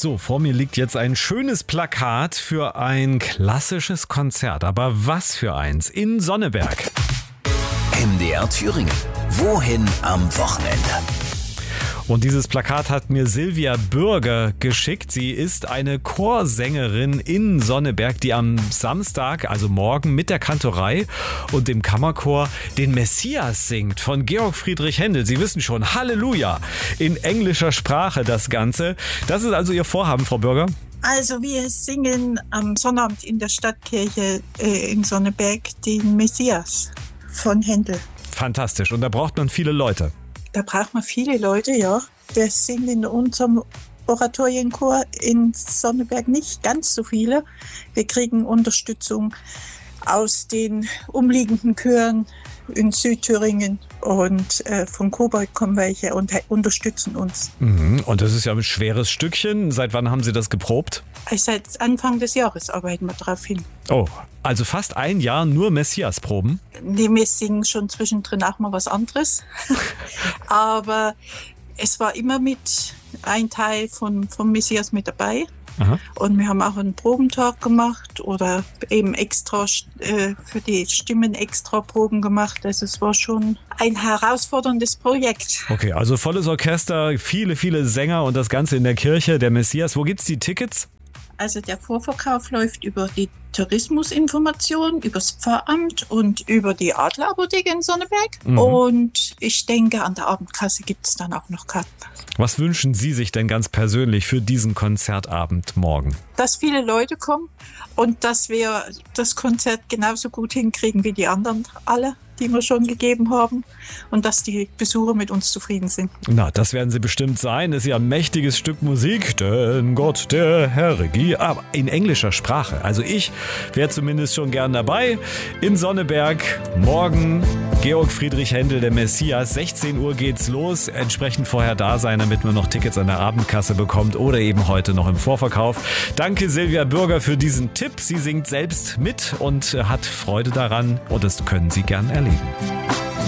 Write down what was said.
So, vor mir liegt jetzt ein schönes Plakat für ein klassisches Konzert. Aber was für eins? In Sonneberg. MDR Thüringen. Wohin am Wochenende? Und dieses Plakat hat mir Silvia Bürger geschickt. Sie ist eine Chorsängerin in Sonneberg, die am Samstag, also morgen, mit der Kantorei und dem Kammerchor den Messias singt von Georg Friedrich Händel. Sie wissen schon, Halleluja, in englischer Sprache das Ganze. Das ist also Ihr Vorhaben, Frau Bürger? Also wir singen am Sonnabend in der Stadtkirche in Sonneberg den Messias von Händel. Fantastisch. Und da braucht man viele Leute. Da braucht man viele Leute, ja. Wir sind in unserem Oratorienchor in Sonneberg nicht ganz so viele. Wir kriegen Unterstützung aus den umliegenden Chören in Südthüringen und von Coburg kommen welche und unterstützen uns. Und das ist ja ein schweres Stückchen. Seit wann haben Sie das geprobt? Seit Anfang des Jahres arbeiten wir darauf hin. Oh, also fast ein Jahr nur Messias-Proben? Nee, wir singen schon zwischendrin auch mal was anderes. Aber es war immer mit ein Teil vom Messias mit dabei. Aha. Und wir haben auch einen Probentag gemacht oder eben extra für die Stimmen extra Proben gemacht. Also es war schon ein herausforderndes Projekt. Okay, also volles Orchester, viele, viele Sänger und das Ganze in der Kirche, der Messias. Wo gibt's die Tickets? Also der Vorverkauf läuft über die Tourismusinformation, über das Pfarramt und über die Adlerapotheke in Sonneberg. Und ich denke, an der Abendkasse gibt es dann auch noch Karten. Was wünschen Sie sich denn ganz persönlich für diesen Konzertabend morgen? Dass viele Leute kommen und dass wir das Konzert genauso gut hinkriegen wie die anderen alle, die wir schon gegeben haben, und dass die Besucher mit uns zufrieden sind. Na, das werden sie bestimmt sein. Ist ja ein mächtiges Stück Musik, denn Gott der Herr regiert, aber in englischer Sprache. Also ich wäre zumindest schon gern dabei. In Sonneberg, morgen Georg Friedrich Händel, der Messias. 16 Uhr geht's los. Entsprechend vorher da sein, damit man noch Tickets an der Abendkasse bekommt oder eben heute noch im Vorverkauf. Danke Silvia Bürger für diesen Tipp. Sie singt selbst mit und hat Freude daran und das können Sie gern erleben.